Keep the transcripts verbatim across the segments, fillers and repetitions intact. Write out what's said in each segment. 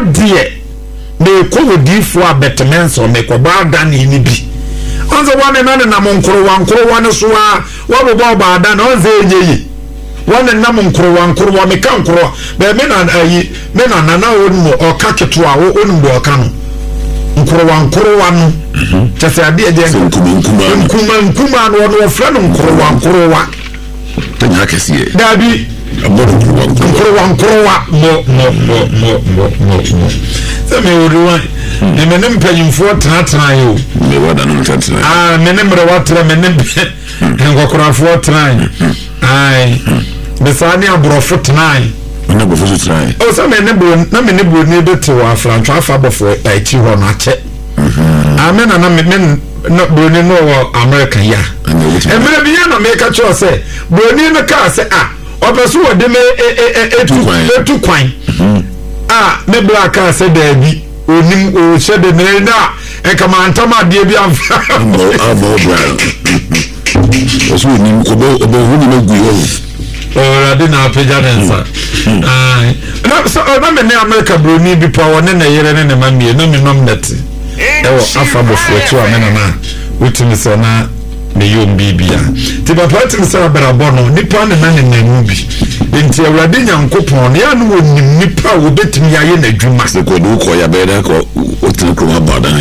die me ko wodifo abetemenso me ko ba dan ni bi onzo wane na na monkoro wankoro wane so a wa bo ba dan onzo enyeyi wane na monkoro wankoro wa me ka nkoro be me na ayi me na na na wonu o ka keto a wo onu bo ka no nkoro wankoro wa no tese ade eje nkuma nkuma nkuma no no ofra no nkoro wankoro wa tanya kesiye dabi nkoro wankoro wa mo mo mo mo mo mo se me oruwa ni me nem panyimfo tena tena yo me wada no tena ah me nem re watra me nem ngokorafo tena ai be sani abrofo tena na bofo tena o se me ne bo na me ne bo ni be te wa francho afa bofo ai ti ho na che amen na me no bo ni no America ya emre bi ya na me ka cho se bo ni no ka se ah obeso wo de me etu etu kwan ah me black ka se da bi onim o shede me na e kama antama de bi amfa amo amo bra oso ni ko bo bo hu ni megu yo ora de na peja densa ai na so na me ne America bro ni bi pa wona na yere ne ne mamie no me nom net e wo afa bo fu etu amena na witimi se na me yom bibia ti papa ti se abrabo no nipa ne na ne nanu bi enti awrade nyankopon ya no wonim nipa wo betimi aye na dwuma se ko do ko ya be da ko otin ko abadan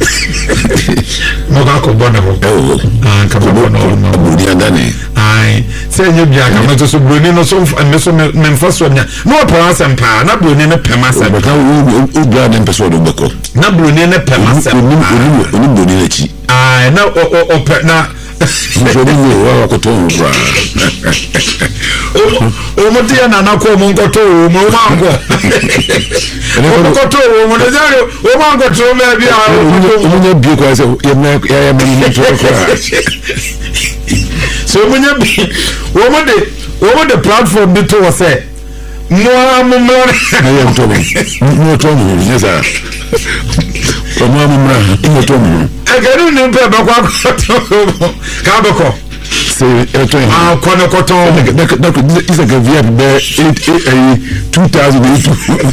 no ga ko bona ko ah ka bona no budi andane ai se nye bia ka no so broni no so me so me mfaso nya no pa asempa na broni ne pema asempa ka o bia ne pesa do beko na broni ne pema asempa oni broni ne chi ai na o o na jodi wo wa ko to bra o mo dia na na ko mo ko to o mo ma ko o ko to o mo de zaro o ma ko to me bia o mo bi ko se ya na ya ya me ni to ko so mo nya bi o mo de o mo de platform bi to se mo mo mo na ya to mo to mo ni za o mo mo mra mo to mo aganu ni pe ba kwa ko to ka ba ko se eto ah ko na ko to na ko isa ga via be two thousand eight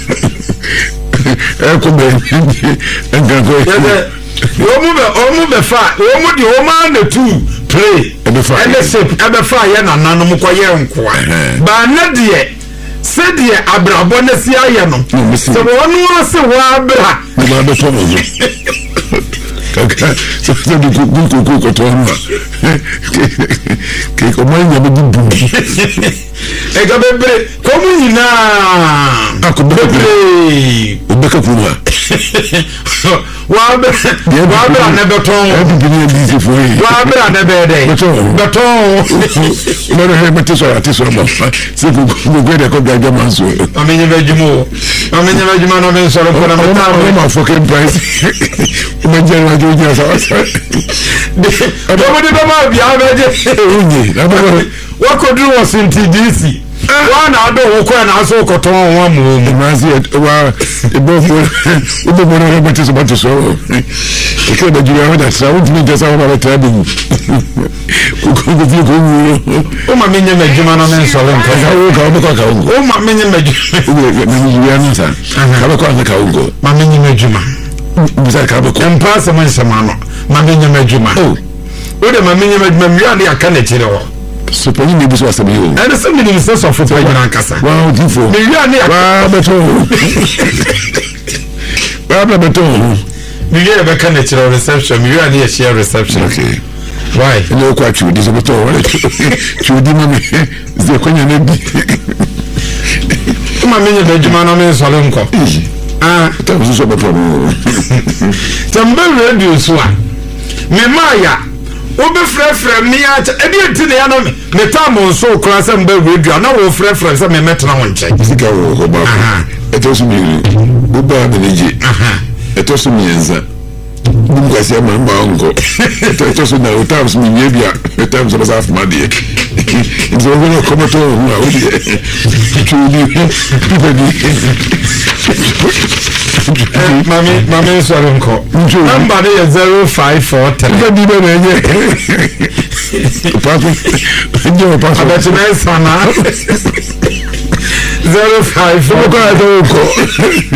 e ko be enga ko o mu be o mu be fa o mu di o ma na two play e be fa e be sip e be fa ye na nanom ko ye nkoa ba na de se de abrabo na si aye no se wonu ase wa abra ba be to mo kaka so so du du ko ko ko to ma ke ko mai nya bu bu e ga bebre ko mu nyina ako bebre o be ka fu ma wa be wa be na beton e bi ni di se fo yi wa be na be de beton beton no no he mete so ati so ba se ko ko go de ko ga ga man so amenye bejumo amenye bejuma no ben so ro ko na meta ma fo ke price o me je wa jo ja sa sa de mo de ba bia ba je unyi na ba wa ko dru was in T D C wa na do wo ko na so ko ton wa mu mu mazi wa ebo mo ebo mo na mete so ba to so e ke da jura wa da sa wo dimi ja sa wa ba ta bi ko ko ko ko o ma menye majuma no men so len ko ka wo ka wo ka ka wo o ma menye majuma na ni jura na sa ka ba ko na ka wo ma menye majuma bisa ka ba ko empa se man se mano ma menye majuma o o de ma menye majuma mi ade aka na chire wo so pani me biso asem yo and some ministers of football na kasa wow difo me wi ane wa beto wa beto me wi e be ka na chire reception me wi ane e share reception okay why no kwa chu diso beto wa chu di mami ze kwanya na bi ma menye majuma no men so len ko ah ta so so beto tambe radio so a me maya wo be frefre me a edi enti ne ya no me tam so kura se mbe radio na wo frefre se me metena wo nche sika wo ko ba eto so mi wo ba me neji aha eto so mi enza bum kwa se ma mba onko eto so na o times mi nye bia e times so za afma de nzo wo no komo to na o de chudi pipedi mami mami so onko number dey zero five four three pipedi be menye papi nje papi abati na sana zero five four ko ko